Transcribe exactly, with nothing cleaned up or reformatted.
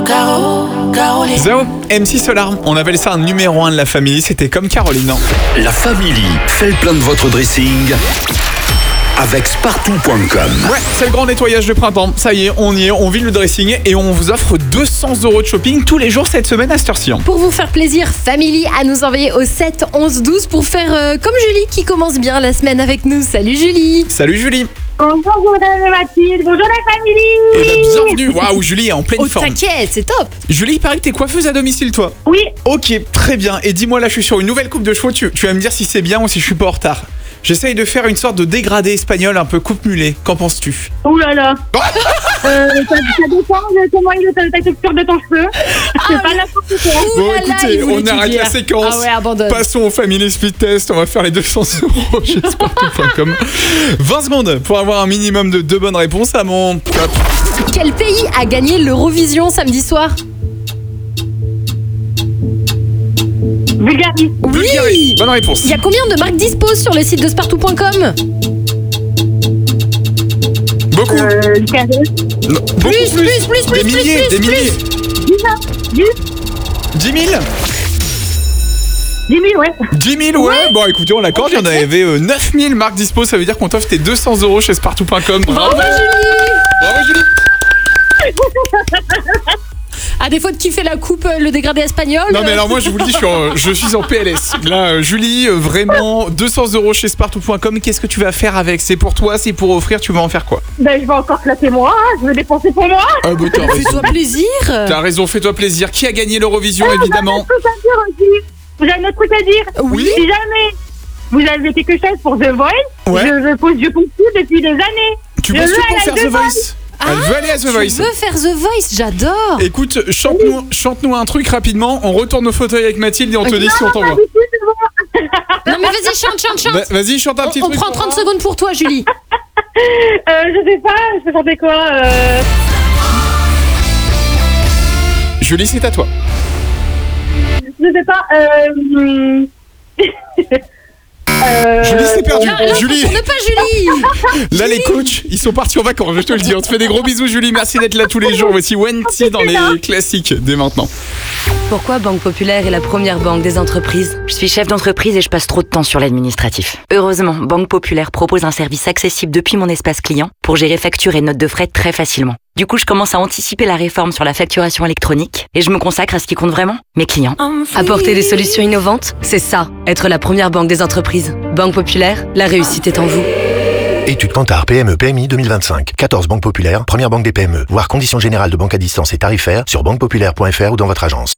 Caro, Caroline. Zao, M C Solar, on appelle ça un numéro un de la famille, c'était comme Caroline, non? La Family fait le plein de votre dressing avec Spartoo point com. Ouais, c'est le grand nettoyage de printemps. Ça y est, on y est, on vide le dressing et on vous offre deux cents euros de shopping tous les jours cette semaine à cette heure-ci. Pour vous faire plaisir, Family à nous envoyer au sept onze douze pour faire euh, comme Julie qui commence bien la semaine avec nous. Salut Julie. Salut Julie. Bonjour Madame Mathilde, bonjour la famille. Eh ben, bienvenue. Waouh, Julie est en pleine Au forme. taquet, c'est top. Julie, il paraît que t'es coiffeuse à domicile, toi. Oui, Ok, très bien. Et dis-moi, là, je suis sur une nouvelle coupe de cheveux. Tu, tu vas me dire si c'est bien ou si je suis pas en retard. J'essaye de faire une sorte de dégradé espagnol un peu coupe mulet. Qu'en penses-tu? ouh là là. euh, ça, ça dépend de comment est la texture de ton cheveu. C'est pas n'importe quoi. Bon, Ouh là là, écoutez, il voulait on tout arrête dire. la séquence. Ah ouais, abandonne. Passons au Family Speed Test. On va faire les deux cents euros chez Spartoo point com. vingt secondes pour avoir un minimum de deux bonnes réponses à mon top. Quel pays a gagné l'Eurovision samedi soir? Bulgarie. Bulgarie. Bonne réponse. Il y a combien de marques dispo sur le site de Spartoo point com? Beaucoup. Euh, quinze. Non, beaucoup Plus, plus, plus, plus, Des milliers, plus, des plus, milliers. dix, dix mille dix mille, ouais. dix mille, ouais. Bon, écoutez, on l'accorde. Il y en avait euh, neuf mille marques dispo. Ça veut dire qu'on t'offre tes deux cents euros chez Spartoo point com. Bravo Julie. Bravo, Julie. À défaut de kiffer la coupe, euh, le dégradé espagnol. Non mais euh, alors moi je vous le dis, je suis en, je suis en P L S. Là euh, Julie, euh, vraiment deux cents euros chez Spartoo point com. Qu'est-ce que tu vas faire avec? C'est pour toi, c'est pour offrir, tu vas en faire quoi? Ben, je vais encore claquer moi, hein. Je vais dépenser pour moi. Ah bah t'as raison. Fais-toi plaisir. T'as raison, fais-toi plaisir. Qui a gagné l'Eurovision évidemment? Vous avez un truc à dire aussi. Vous avez un autre truc à dire. Oui. Si jamais vous avez quelque chose pour The Voice, Ouais. je, je pose, je postule depuis des années. Tu Je penses veux que pour aller faire à The The Voice? Elle veut aller à The Tu Voice. veux faire The Voice, j'adore. Écoute, chante-nous, chante-nous un truc rapidement. On retourne au fauteuil avec Mathilde et on te dit si on t'envoie. Non mais vas-y, chante, chante, chante. Bah, vas-y, chante un petit On, on truc. prend trente secondes pour toi, Julie. Euh, je sais pas, je peux chanter quoi euh... Julie, c'est à toi. Je sais pas, euh... euh... Julie, c'est perdu. Là, là, Julie, ne pas Julie. là les coachs, ils sont partis en vacances, je te le dis. On te fait des gros bisous, Julie. Merci d'être là tous les jours. Voici Wenty dans les classiques dès maintenant. Pourquoi Banque Populaire est la première banque des entreprises? Je suis chef d'entreprise et je passe trop de temps sur l'administratif. Heureusement, Banque Populaire propose un service accessible depuis mon espace client pour gérer factures et notes de frais très facilement. Du coup, je commence à anticiper la réforme sur la facturation électronique et je me consacre à ce qui compte vraiment, mes clients. Apporter des solutions innovantes, c'est ça, être la première banque des entreprises. Banque Populaire, la réussite est en vous. Étude Kantar P M E P M I deux mille vingt-cinq. quatorze banques populaires, première banque des P M E. Voir conditions générales de banque à distance et tarifaires sur banque populaire point f r ou dans votre agence.